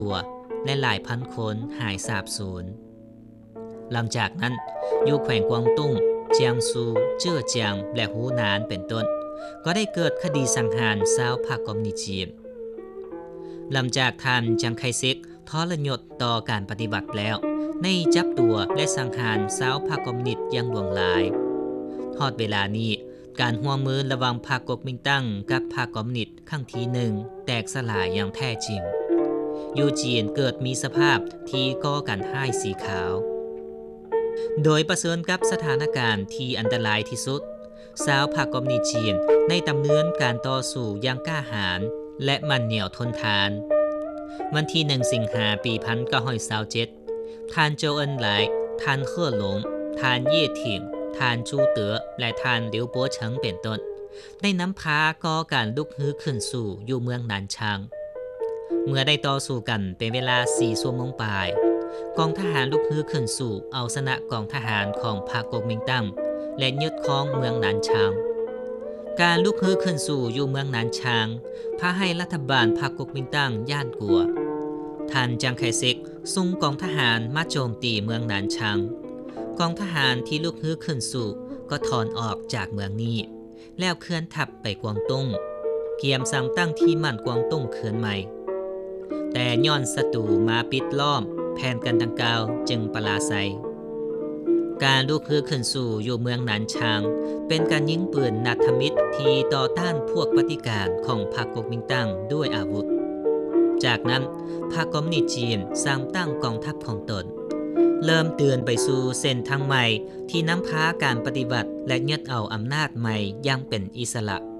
ตัวและหลายพันคนหายสาบสูญหลังจากนั้นอยู่แขวงกวางตุ้งเจียงซูเจ้อเจียงและฮูหนานเป็นต้นก็ได้เกิดคดีสังหารชาวพรรคคอมมิวนิสต์จีนหลังจากท่านจังไคเซ็กทรยศต่อการปฏิบัติแล้วในจับตัวและสังหารชาวพรรคคอมมิวนิสต์อย่างหลวงหลายทอดเวลานี้การร่วมมือระหว่างพรรคก๊กมินตั๋งกับพรรคคอมมิวนิสต์ครั้งที่หนึ่งแตกสลายอย่างแท้จริงยูจีนเกิดมีสภาพที่ก่อกันห้ายสีขาวโดยประเสริญกับสถานการณ์ที่อันตรายที่สุดชาวพรรคคอมมิวนิสต์จีนในดำเนินการต่อสู้อย่างกล้าหาญและมั่นเหนี่ยวทนทานวันที่1สิงหาปี1927ท่านโจเอินไหลท่านเฮ่อหลงท่านเย่ถิงท่านจูเต๋อและท่านเหลียวปัวเฉิงเป็นต้นได้นำพาก่อการลุกฮือขึ้นสู่อยู่เมืองหนานชางเมื่อได้ต่อสู้กันเป็นเวลา4ชั่วโมงปลายกองทหารลุกฮือขึ้นสู่เอาชนะกองทหารของพรรคก๊กมินตั๋งและยึดครองเมืองหนานชางการลุกฮือขึ้นสู่อยู่เมืองหนานชางพาให้รัฐบาลพรรคก๊กมินตั๋งย่านกลัวท่านจังไคเซ็กส่งกองทหารมาโจมตีเมืองหนานชางกองทหารที่ลุกฮือขึ้นสู่ก็ถอนออกจากเมืองนี้แล้วเคลื่อนทัพไปกวางตุ้งเกียมสร้างตั้งที่มั่นกวางตุ้งเคือนใหม่แต่ย้อนศัตรูมาปิดล้อมแผนกันดังกล่าวจึงปลาไซการลุกฮือขึ้นสู่อยู่เมืองหนานชางเป็นการยิงปืนนัดทมิตรที่ต่อต้านพวกปฏิการของพรรคก๊กมินตั๋งด้วยอาวุธจากนั้นพรรคคอมมิวนิสต์จีนสร้างตั้งกองทัพของตนเริ่มเตือนไปสู่เส้นทางใหม่ที่นำพาการปฏิบัติและยึดเอาอำนาจใหม่อย่างเป็นอิสระ